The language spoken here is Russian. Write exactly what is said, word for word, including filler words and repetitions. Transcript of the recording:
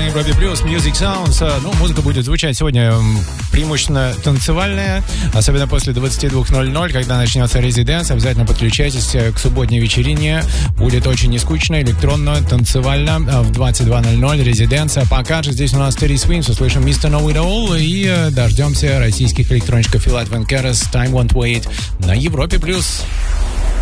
Европе Плюс, Music Sounds. Ну, музыка будет звучать сегодня преимущественно танцевальная, особенно после двадцать два ноль ноль, когда начнется Residence. Обязательно подключайтесь к субботней вечерине. Будет очень нескучно, электронно, танцевально. В двадцать два ноль ноль Residence. Пока же здесь у нас Terry Swims. Услышим мистер Know It All и дождемся российских электронщиков Филат Венкерас, Time Won't Wait на Европе Плюс.